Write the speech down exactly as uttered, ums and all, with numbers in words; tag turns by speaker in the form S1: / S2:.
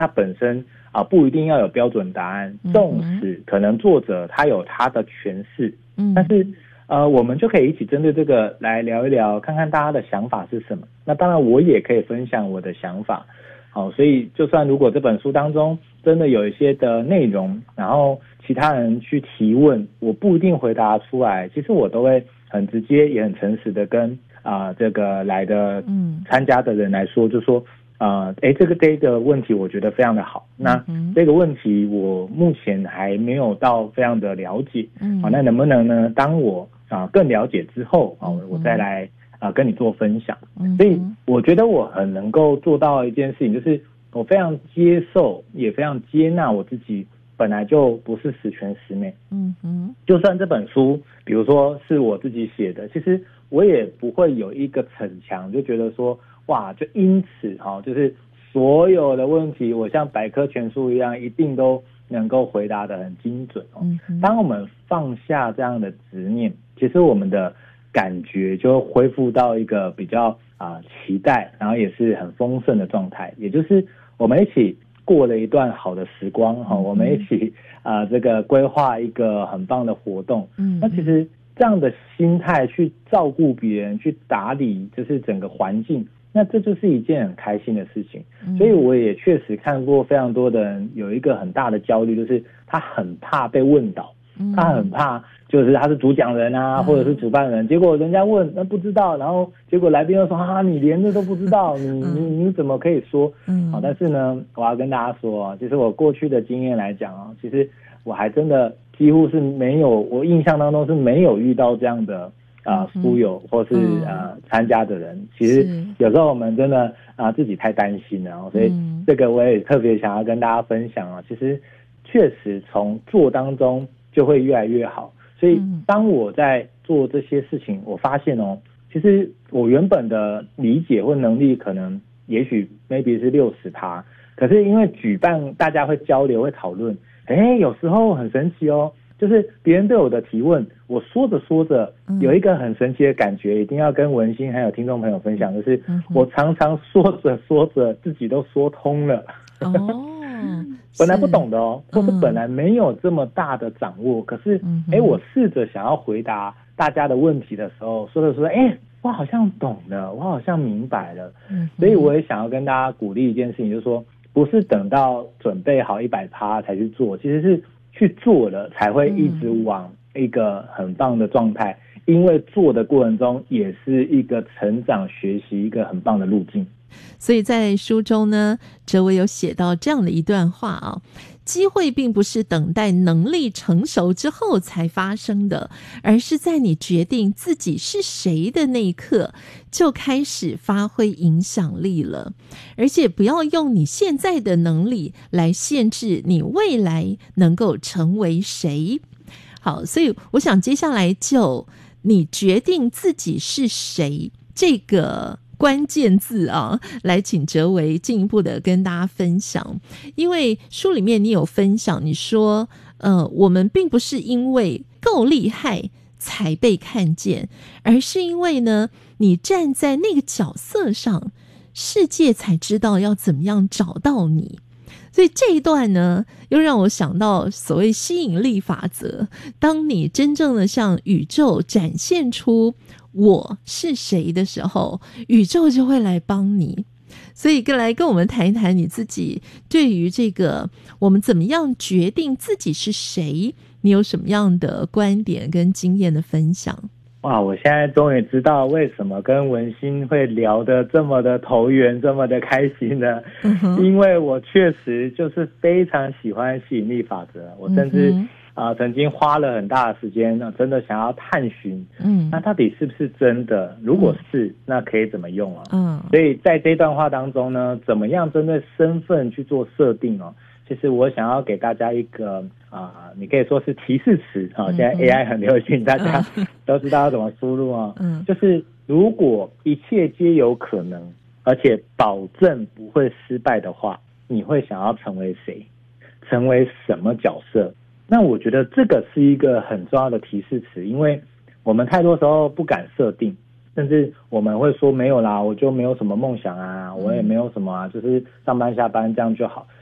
S1: 它本身啊、呃、不一定要有标准答案，纵使可能作者他有他的诠释，嗯，但是呃我们就可以一起针对这个来聊一聊，看看大家的想法是什么。那当然我也可以分享我的想法。好，所以就算如果这本书当中真的有一些的内容，然后其他人去提问，我不一定回答出来，其实我都会很直接也很诚实的跟啊、呃、这个来的参加的人来说，就说呃诶这个这个问题我觉得非常的好，那这个问题我目前还没有到非常的了解，好，那能不能呢当我啊、呃、更了解之后啊、呃、我再来啊、呃，跟你做分享，所以我觉得我很能够做到一件事情，就是我非常接受，也非常接纳我自己本来就不是十全十美。嗯嗯，就算这本书，比如说是我自己写的，其实我也不会有一个逞强，就觉得说哇，就因此哈、哦，就是所有的问题，我像百科全书一样，一定都能够回答得很精准哦。当我们放下这样的执念，其实我们的感觉就恢复到一个比较啊、呃、期待，然后也是很丰盛的状态，也就是我们一起过了一段好的时光哈、哦，我们一起啊、呃、这个规划一个很棒的活动，嗯，那其实这样的心态去照顾别人，去打理就是整个环境，那这就是一件很开心的事情。所以我也确实看过非常多的人有一个很大的焦虑，就是他很怕被问倒，他很怕就是他是主讲人啊，或者是主办人，结果人家问那不知道，然后结果来宾又说啊你连这都不知道，你你你怎么可以说？嗯，好，但是呢，我要跟大家说啊，其实我过去的经验来讲啊，其实我还真的几乎是没有，我印象当中是没有遇到这样的啊书友或是呃参加的人。其实有时候我们真的啊、呃、自己太担心了，所以这个我也特别想要跟大家分享啊，其实确实从做当中就会越来越好。所以当我在做这些事情，我发现哦，其实我原本的理解或能力可能也许 maybe 是 百分之六十， 可是因为举办大家会交流会讨论，诶有时候很神奇哦，就是别人对我的提问，我说着说着有一个很神奇的感觉，一定要跟文心还有听众朋友分享，就是我常常说着说着自己都说通了。哦本来不懂的哦，或是本来没有这么大的掌握，嗯、可是哎、嗯，我试着想要回答大家的问题的时候，说着说着，哎，我好像懂了，我好像明白了。嗯，所以我也想要跟大家鼓励一件事情，就是说，不是等到准备好一百趴才去做，其实是去做了才会一直往一个很棒的状态，嗯、因为做的过程中也是一个成长学习一个很棒的路径。
S2: 所以在书中呢，哲维有写到这样的一段话啊，机会并不是等待能力成熟之后才发生的，而是在你决定自己是谁的那一刻就开始发挥影响力了，而且不要用你现在的能力来限制你未来能够成为谁。好，所以我想接下来就你决定自己是谁这个关键字啊，来请哲维进一步的跟大家分享。因为书里面你有分享，你说呃，我们并不是因为够厉害才被看见，而是因为呢，你站在那个角色上，世界才知道要怎么样找到你。所以这一段呢，又让我想到所谓吸引力法则，当你真正的向宇宙展现出我是谁的时候，宇宙就会来帮你。所以跟来跟我们谈一谈你自己对于这个我们怎么样决定自己是谁，你有什么样的观点跟经验的分享？
S1: 哇，我现在终于知道为什么跟文心会聊得这么的投缘，这么的开心呢？嗯、因为我确实就是非常喜欢吸引力法则，我甚至、嗯呃、曾经花了很大的时间，真的想要探寻，嗯，那到底是不是真的？如果是，嗯、那可以怎么用啊？嗯，所以在这段话当中呢，怎么样针对身份去做设定哦？其实我想要给大家一个啊、呃，你可以说是提示词啊、哦。现在 A I 很流行，大家都知道要怎么输入啊、哦。嗯，就是如果一切皆有可能，而且保证不会失败的话，你会想要成为谁？成为什么角色？那我觉得这个是一个很重要的提示词，因为我们太多时候不敢设定。甚至我们会说没有啦，我就没有什么梦想啊，我也没有什么啊，就是上班下班这样就好。